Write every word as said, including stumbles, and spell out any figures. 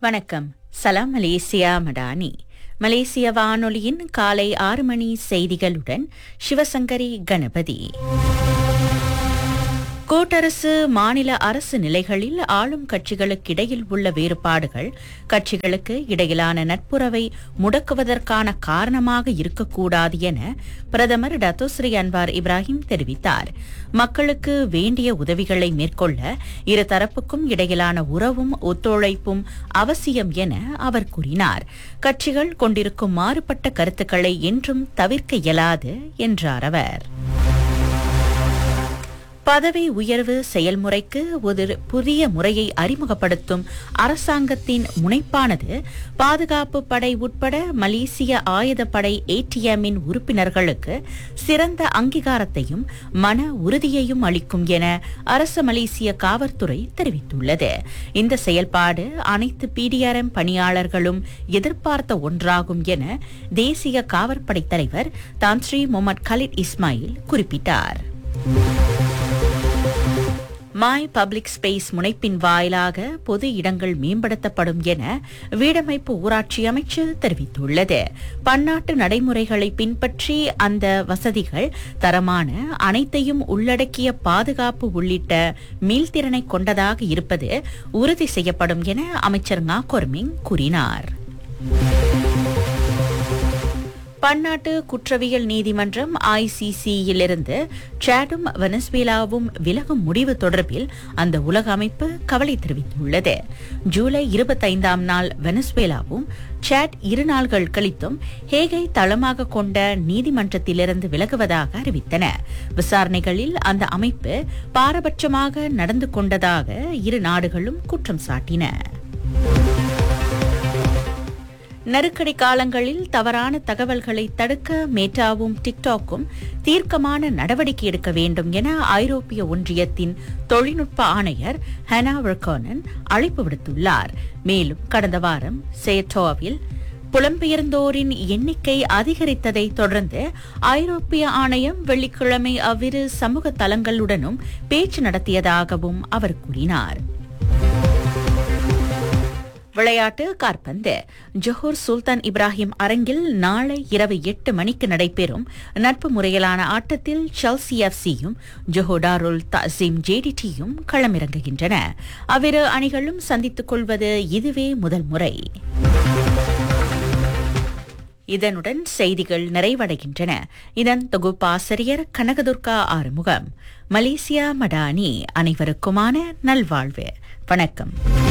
வணக்கம். சலாம் மலேசியா மடானி. மலேசிய வானொலியின் காலை ஆறு மணி செய்திகளுடன் சிவசங்கரி கணபதி. கூட்டரசு மாநில அரசு நிலைகளில் ஆளும் கட்சிகளுக்கிடையில் உள்ள வேறுபாடுகள் கட்சிகளுக்கு இடையிலான நட்புறவை முடக்குவதற்கான காரணமாக இருக்கக்கூடாது என பிரதமர் டத்தோஸ்ரீ அன்வார் இப்ராஹிம் தெரிவித்தார். மக்களுக்கு வேண்டிய உதவிகளை மேற்கொள்ள இருதரப்புக்கும் இடையிலான உறவும் ஒத்துழைப்பும் அவசியம் என அவர் கூறினார். கட்சிகள் கொண்டிருக்கும் மாறுபட்ட கருத்துக்களை என்றும் தவிர்க்க இயலாது என்றார் அவர். பதவி உயர்வு செயல்முறைக்கு ஒரு புதிய முறையை அறிமுகப்படுத்தும் அரசாங்கத்தின் முனைப்பானது பாதுகாப்பு படை உட்பட மலேசிய ஆயுதப்படை ஏடிஎம்மின் உறுப்பினர்களுக்கு சிறந்த அங்கீகாரத்தையும் மன உறுதியையும் அளிக்கும் என அரசு மலேசிய காவல்துறை தெரிவித்துள்ளது. இந்த செயல்பாடு அனைத்து பிடிஆர்எம் பணியாளர்களும் எதிர்பார்த்த ஒன்றாகும் என தேசிய காவற்படை தலைவர் தான் ஸ்ரீ முகமது கலிட் இஸ்மாயில் குறிப்பிட்டார். மாய் பப்ளிக் ஸ்பேஸ் முனைப்பின் வாயிலாக பொது இடங்கள் மேம்படுத்தப்படும் என வீடமைப்பு ஊராட்சி அமைச்சு தெரிவித்துள்ளது. பன்னாட்டு நடைமுறைகளை பின்பற்றி அந்த வசதிகள் தரமான அனைத்தையும் உள்ளடக்கிய பாதுகாப்பு உள்ளிட்ட மீள்திறனை கொண்டதாக இருப்பது உறுதி செய்யப்படும் என அமைச்சர் ngah korming கூறினார். பன்னாட்டு குற்றவியல் நீதிமன்றம் ஐசிசியிலிருந்து சாடும் வெனசுவேலாவும் விலகும் முடிவு தொடர்பில் அந்த உலக அமைப்பு கவலை தெரிவித்துள்ளது. ஜூலை இருபத்தைந்தாம் நாள் வெனசுவேலாவும் சாட் இரு நாள்கள் கழித்தும் ஹேகை தளமாக கொண்ட நீதிமன்றத்திலிருந்து விலகுவதாக அறிவித்தன. விசாரணைகளில் அந்த அமைப்பு பாரபட்சமாக நடந்து கொண்டதாக இரு நாடுகளும் குற்றம் சாட்டின. நெருக்கடி காலங்களில் தவறான தகவல்களை தடுக்க மேட்டாவும் டிக்டாக்கும் தீர்க்கமான நடவடிக்கை எடுக்க வேண்டும் என ஐரோப்பிய ஒன்றியத்தின் தொழில்நுட்ப ஆணையர் ஹனா வர்கோனன் அழைப்பு விடுத்துள்ளார். மேலும் கடந்த வாரம் சேட்டோவில் புலம்பெயர்ந்தோரின் எண்ணிக்கை அதிகரித்ததை தொடர்ந்து ஐரோப்பிய ஆணையம் வெள்ளிக்கிழமை அவ்விரு சமூக தளங்களுடனும் பேச்சு நடத்தியதாகவும் அவர் கூறினார். விளையாட்டு காற்பந்து. ஜொஹூர் சுல்தான் இப்ராஹிம் அரங்கில் நாளை இரவு எட்டு மணிக்கு நடைபெறும் நட்பு முறையிலான ஆட்டத்தில் செல்சி எஃப்சியும் ஜொஹூர் டாருல் தசீம் ஜேடிடியும் களமிறங்குகின்றன. அவ்விரு அணிகளும் சந்தித்துக் கொள்வது இதுவே முதல் முறை. இதனுடன் செய்திகள் நிறைவடைகின்றன. இதன் தொகுப்பாசிரியர் கனகதுர்கா ஆறுமுகம். மலேசியா மடானி. அனைவருக்குமான நல்வாழ்வு. வணக்கம்.